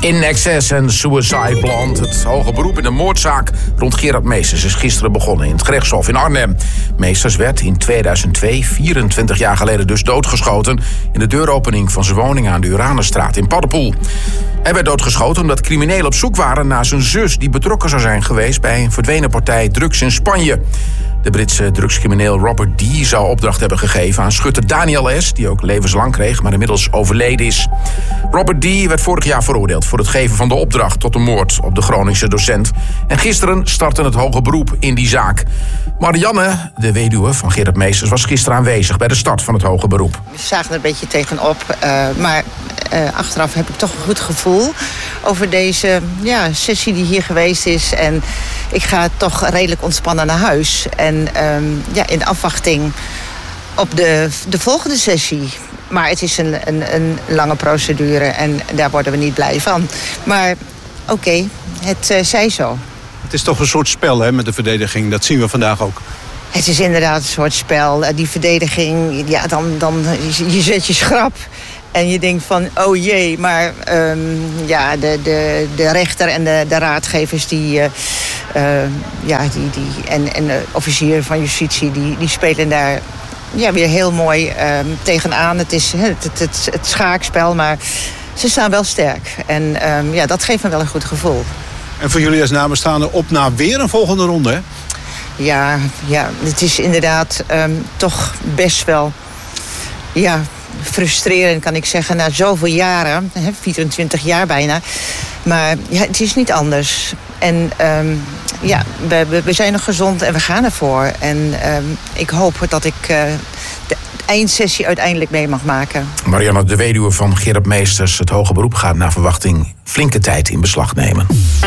In excess en suicide blonde. Het hoge beroep in de moordzaak rond Gerard Meesters is gisteren begonnen in het gerechtshof in Arnhem. Meesters werd in 2002, 24 jaar geleden dus, doodgeschoten in de deuropening van zijn woning aan de Uranusstraat in Paddepoel. Hij werd doodgeschoten omdat criminelen op zoek waren naar zijn zus die betrokken zou zijn geweest bij een verdwenen partij drugs in Spanje. De Britse drugscrimineel Robert D. zou opdracht hebben gegeven aan schutter Daniel S., die ook levenslang kreeg, maar inmiddels overleden is. Robert D. werd vorig jaar veroordeeld voor het geven van de opdracht tot de moord op de Groningse docent. En gisteren startte het hoge beroep in die zaak. Marianne, de weduwe van Gerard Meesters, was gisteren aanwezig bij de start van het hoge beroep. We zagen er een beetje tegenop, maar achteraf heb ik toch een goed gevoel over deze sessie die hier geweest is. En ik ga toch redelijk ontspannen naar huis. En in afwachting op de volgende sessie. Maar het is een lange procedure en daar worden we niet blij van. Maar oké, het zij zo. Het is toch een soort spel, hè, met de verdediging. Dat zien we vandaag ook. Het is inderdaad een soort spel. Die verdediging, dan je zet je schrap. En je denkt van, oh jee, maar de rechter en de raadgevers en de officier van justitie, die spelen daar weer heel mooi tegenaan. Het is het schaakspel, maar ze staan wel sterk. En dat geeft me wel een goed gevoel. En voor jullie als nabestaanden op naar weer een volgende ronde, hè? Ja, het is inderdaad toch best wel frustrerend, kan ik zeggen, na zoveel jaren, 24 jaar bijna. Maar het is niet anders. En we zijn nog gezond en we gaan ervoor. En ik hoop dat ik de eindsessie uiteindelijk mee mag maken. Marianne, de weduwe van Gerard Meesters, het hoge beroep gaat naar verwachting flinke tijd in beslag nemen.